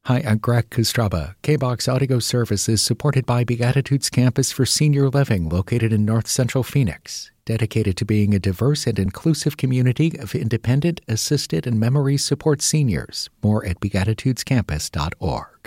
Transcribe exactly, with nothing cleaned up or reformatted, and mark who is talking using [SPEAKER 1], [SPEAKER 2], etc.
[SPEAKER 1] Hi, I'm Greg Kostraba. K-BOX Audio Service is supported by Beatitudes Campus for Senior Living located in North Central Phoenix, dedicated to being a diverse and inclusive community of independent, assisted, and memory support seniors. More at beatitudes campus dot org.